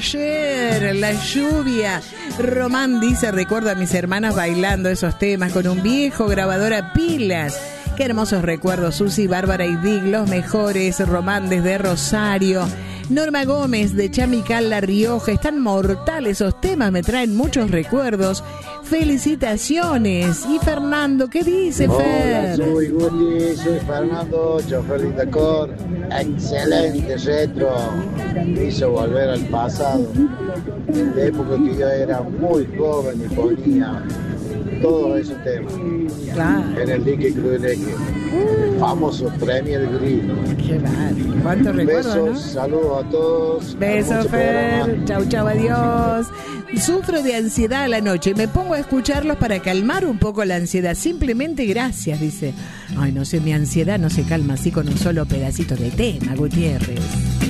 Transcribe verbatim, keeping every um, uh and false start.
Ayer, la lluvia. Román dice, recuerdo a mis hermanas bailando esos temas con un viejo grabador a pilas. Qué hermosos recuerdos, Susi, Bárbara y Dig, los mejores. Román desde Rosario. Norma Gómez de Chamical, La Rioja. Están mortales esos temas, me traen muchos recuerdos. Felicitaciones. Y Fernando, ¿qué dice, Fer? Hola, soy Guti, soy Fernando, chofer de Itacor. Excelente retro. Me hizo volver al pasado. En la época que yo era muy joven y ponía todos esos temas. Claro. En el dique Cruileque. El famoso Premier Grill. Qué mal. ¿Cuántos recuerdos, Besos, no? saludos a todos. Besos, Fer. Chau, chau, adiós. Sufro de ansiedad a la noche. Me pongo a escucharlos para calmar un poco la ansiedad. Simplemente gracias, dice. Ay, no sé, mi ansiedad no se calma así con un solo pedacito de tema, Gutiérrez.